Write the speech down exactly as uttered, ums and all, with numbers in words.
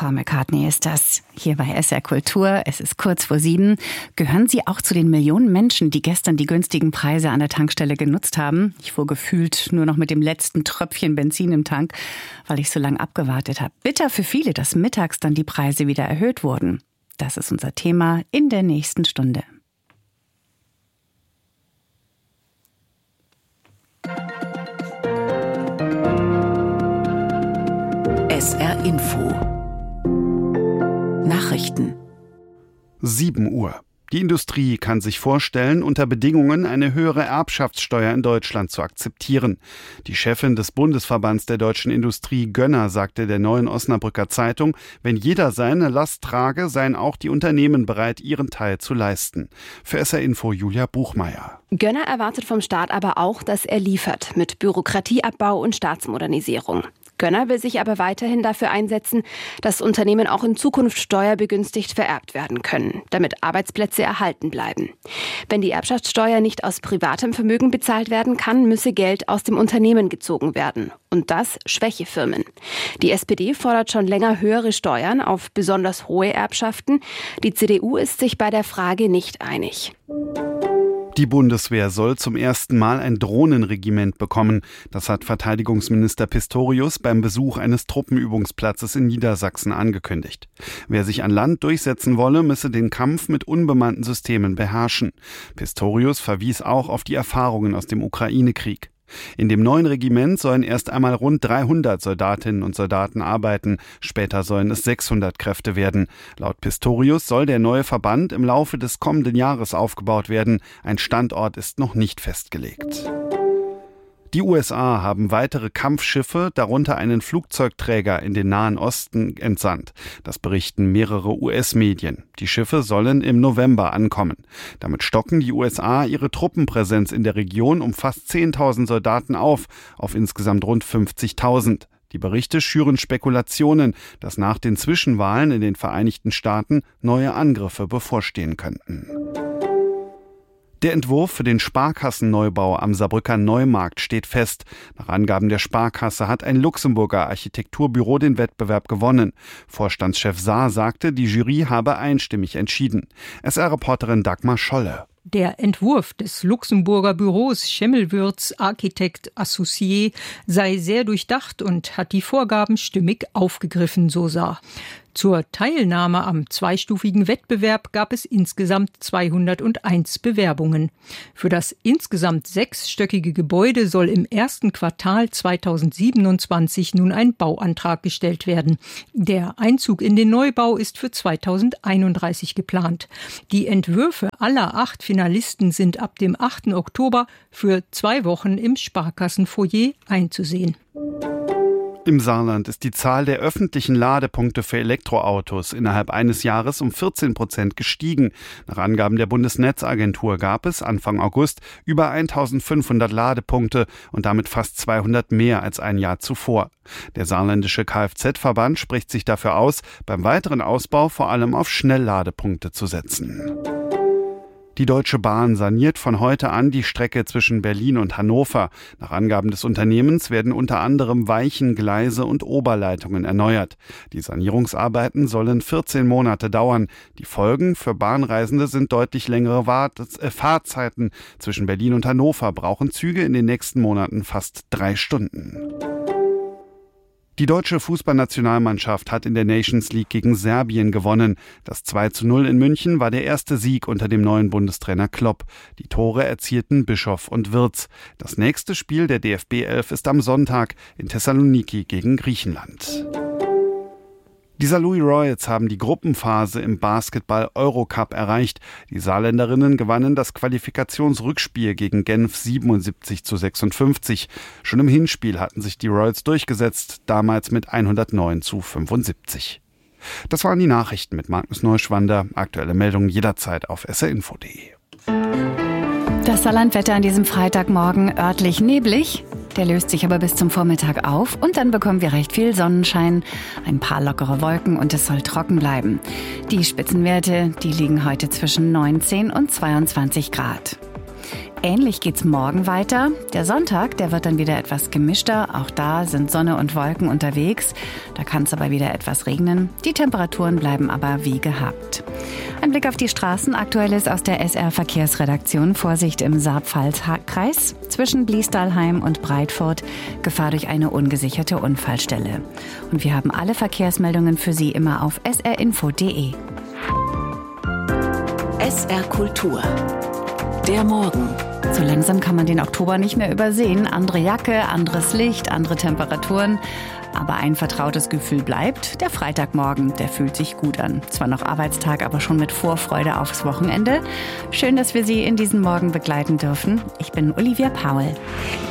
Paul McCartney ist das. Hier bei S R Kultur. Es ist kurz vor sieben. Gehören Sie auch zu den Millionen Menschen, die gestern die günstigen Preise an der Tankstelle genutzt haben? Ich fuhr gefühlt nur noch mit dem letzten Tröpfchen Benzin im Tank, weil ich so lange abgewartet habe. Bitter für viele, dass mittags dann die Preise wieder erhöht wurden. Das ist unser Thema in der nächsten Stunde. S R Info. Nachrichten. sieben Uhr. Die Industrie kann sich vorstellen, unter Bedingungen eine höhere Erbschaftssteuer in Deutschland zu akzeptieren. Die Chefin des Bundesverbands der deutschen Industrie, Gönner, sagte der Neuen Osnabrücker Zeitung, wenn jeder seine Last trage, seien auch die Unternehmen bereit, ihren Teil zu leisten. Für S R Info Julia Buchmeier. Gönner erwartet vom Staat aber auch, dass er liefert mit Bürokratieabbau und Staatsmodernisierung. Gönner will sich aber weiterhin dafür einsetzen, dass Unternehmen auch in Zukunft steuerbegünstigt vererbt werden können, damit Arbeitsplätze erhalten bleiben. Wenn die Erbschaftssteuer nicht aus privatem Vermögen bezahlt werden kann, müsse Geld aus dem Unternehmen gezogen werden. Und das schwäche Firmen. Die S P D fordert schon länger höhere Steuern auf besonders hohe Erbschaften. Die C D U ist sich bei der Frage nicht einig. Die Bundeswehr soll zum ersten Mal ein Drohnenregiment bekommen. Das hat Verteidigungsminister Pistorius beim Besuch eines Truppenübungsplatzes in Niedersachsen angekündigt. Wer sich an Land durchsetzen wolle, müsse den Kampf mit unbemannten Systemen beherrschen. Pistorius verwies auch auf die Erfahrungen aus dem Ukraine-Krieg. In dem neuen Regiment sollen erst einmal rund dreihundert Soldatinnen und Soldaten arbeiten. Später sollen es sechshundert Kräfte werden. Laut Pistorius soll der neue Verband im Laufe des kommenden Jahres aufgebaut werden. Ein Standort ist noch nicht festgelegt. Die U S A haben weitere Kampfschiffe, darunter einen Flugzeugträger, in den Nahen Osten entsandt. Das berichten mehrere U S-Medien. Die Schiffe sollen im November ankommen. Damit stocken die U S A ihre Truppenpräsenz in der Region um fast zehntausend Soldaten auf, auf insgesamt rund fünfzigtausend. Die Berichte schüren Spekulationen, dass nach den Zwischenwahlen in den Vereinigten Staaten neue Angriffe bevorstehen könnten. Der Entwurf für den Sparkassenneubau am Saarbrücker Neumarkt steht fest. Nach Angaben der Sparkasse hat ein Luxemburger Architekturbüro den Wettbewerb gewonnen. Vorstandschef Saar sagte, die Jury habe einstimmig entschieden. S R-Reporterin Dagmar Scholle. Der Entwurf des Luxemburger Büros Schimmelwürz Architect Associé sei sehr durchdacht und hat die Vorgaben stimmig aufgegriffen, so Saar. Zur Teilnahme am zweistufigen Wettbewerb gab es insgesamt zweihunderteins Bewerbungen. Für das insgesamt sechsstöckige Gebäude soll im ersten Quartal zweitausendsiebenundzwanzig nun ein Bauantrag gestellt werden. Der Einzug in den Neubau ist für zweitausendeinunddreißig geplant. Die Entwürfe aller acht Finalisten sind ab dem achten Oktober für zwei Wochen im Sparkassenfoyer einzusehen. Im Saarland ist die Zahl der öffentlichen Ladepunkte für Elektroautos innerhalb eines Jahres um vierzehn Prozent gestiegen. Nach Angaben der Bundesnetzagentur gab es Anfang August über eintausendfünfhundert Ladepunkte und damit fast zweihundert mehr als ein Jahr zuvor. Der saarländische Kfz-Verband spricht sich dafür aus, beim weiteren Ausbau vor allem auf Schnellladepunkte zu setzen. Die Deutsche Bahn saniert von heute an die Strecke zwischen Berlin und Hannover. Nach Angaben des Unternehmens werden unter anderem Weichen, Gleise und Oberleitungen erneuert. Die Sanierungsarbeiten sollen vierzehn Monate dauern. Die Folgen für Bahnreisende sind deutlich längere Wart- äh, Fahrzeiten. Zwischen Berlin und Hannover brauchen Züge in den nächsten Monaten fast drei Stunden. Die deutsche Fußballnationalmannschaft hat in der Nations League gegen Serbien gewonnen. Das zwei zu null in München war der erste Sieg unter dem neuen Bundestrainer Klopp. Die Tore erzielten Bischof und Wirtz. Das nächste Spiel der D F B elf ist am Sonntag in Thessaloniki gegen Griechenland. Die Saarlouis Royals haben die Gruppenphase im Basketball-Eurocup erreicht. Die Saarländerinnen gewannen das Qualifikationsrückspiel gegen Genf siebenundsiebzig zu sechsundfünfzig. Schon im Hinspiel hatten sich die Royals durchgesetzt, damals mit hundertneun zu fünfundsiebzig. Das waren die Nachrichten mit Magnus Neuschwander. Aktuelle Meldungen jederzeit auf s r info punkt d e. Das Saarlandwetter an diesem Freitagmorgen örtlich neblig. Der löst sich aber bis zum Vormittag auf und dann bekommen wir recht viel Sonnenschein, ein paar lockere Wolken und es soll trocken bleiben. Die Spitzenwerte, die liegen heute zwischen neunzehn und zweiundzwanzig Grad. Ähnlich geht's morgen weiter. Der Sonntag, der wird dann wieder etwas gemischter. Auch da sind Sonne und Wolken unterwegs. Da kann es aber wieder etwas regnen. Die Temperaturen bleiben aber wie gehabt. Ein Blick auf die Straßen. Aktuelles aus der S R-Verkehrsredaktion. Vorsicht im Saarpfalz-Kreis zwischen Bliestalheim und Breitfurt. Gefahr durch eine ungesicherte Unfallstelle. Und wir haben alle Verkehrsmeldungen für Sie immer auf s r info punkt d e. S R Kultur. Der Morgen. So langsam kann man den Oktober nicht mehr übersehen. Andere Jacke, anderes Licht, andere Temperaturen. Aber ein vertrautes Gefühl bleibt. Der Freitagmorgen, der fühlt sich gut an. Zwar noch Arbeitstag, aber schon mit Vorfreude aufs Wochenende. Schön, dass wir Sie in diesen Morgen begleiten dürfen. Ich bin Olivia Paul.